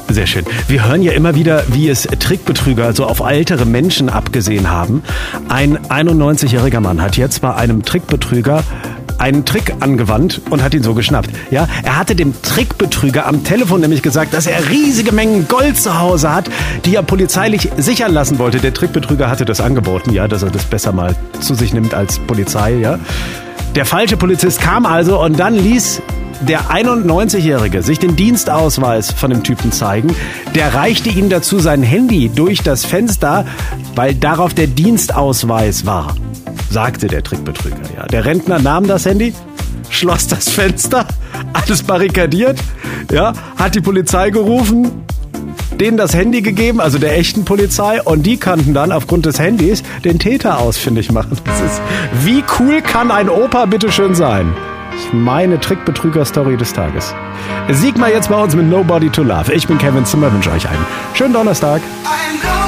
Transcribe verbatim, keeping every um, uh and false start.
Sehr schön. Wir hören ja immer wieder, wie es Trickbetrüger, also auf ältere Menschen abgesehen haben. Ein einundneunzigjähriger Mann hat jetzt bei einem Trickbetrüger einen Trick angewandt und hat ihn so geschnappt. Ja, er hatte dem Trickbetrüger am Telefon nämlich gesagt, dass er riesige Mengen Gold zu Hause hat, die er polizeilich sichern lassen wollte. Der Trickbetrüger hatte das angeboten, ja, dass er das besser mal zu sich nimmt als Polizei, ja. Der falsche Polizist kam also und dann ließ der einundneunzigjährige sich den Dienstausweis von dem Typen zeigen. Der reichte ihm dazu sein Handy durch das Fenster, weil darauf der Dienstausweis war, sagte der Trickbetrüger. Ja, der Rentner nahm das Handy, schloss das Fenster, alles barrikadiert, ja, hat die Polizei gerufen, denen das Handy gegeben, also der echten Polizei, und die konnten dann aufgrund des Handys den Täter ausfindig machen. Das ist, wie cool kann ein Opa bitteschön sein? Meine Trickbetrüger-Story des Tages. Sieg mal jetzt bei uns mit Nobody to Love. Ich bin Kevin Zimmer, wünsche euch einen schönen Donnerstag.